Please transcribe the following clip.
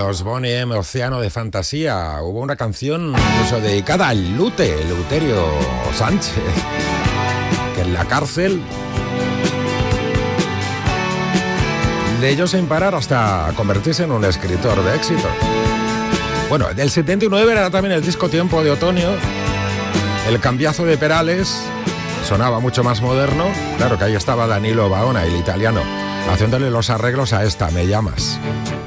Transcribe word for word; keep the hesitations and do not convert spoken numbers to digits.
los Boney M, Océano de Fantasía. Hubo una canción incluso dedicada al Lute, Eleuterio Sánchez, que en la cárcel leyó sin parar hasta convertirse en un escritor de éxito. Bueno, del setenta y nueve era también el disco Tiempo de Otoño. El cambiazo de Perales sonaba mucho más moderno. Claro que ahí estaba Danilo Baona, el italiano, haciéndole los arreglos a esta, Me llamas.